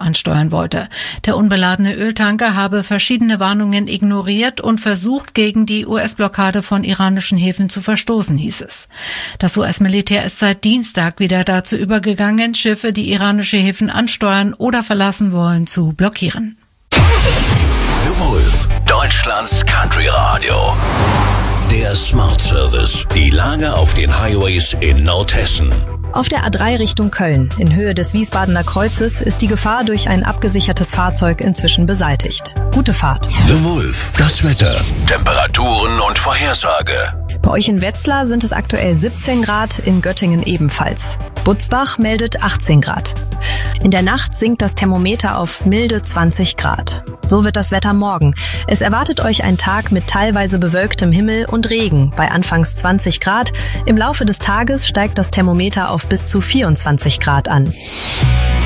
ansteuern wollte. Der unbeladene Öltanker habe verschiedene Warnungen ignoriert und versucht, gegen die US-Blockade von iranischen Häfen zu verstoßen, hieß es. Das US-Militär ist seit Dienstag wieder dazu übergegangen, Schiffe, die iranische Häfen ansteuern oder verlassen wollen, zu blockieren. The Wolf, Deutschlands Country Radio. Der Smart Service. Die Lage auf den Highways in Nordhessen. Auf der A3 Richtung Köln, in Höhe des Wiesbadener Kreuzes, ist die Gefahr durch ein abgesichertes Fahrzeug inzwischen beseitigt. Gute Fahrt. The Wolf, das Wetter, Temperaturen und Vorhersage. Bei euch in Wetzlar sind es aktuell 17 Grad, in Göttingen ebenfalls. Butzbach meldet 18 Grad. In der Nacht sinkt das Thermometer auf milde 20 Grad. So wird das Wetter morgen. Es erwartet euch ein Tag mit teilweise bewölktem Himmel und Regen bei anfangs 20 Grad. Im Laufe des Tages steigt das Thermometer auf bis zu 24 Grad an.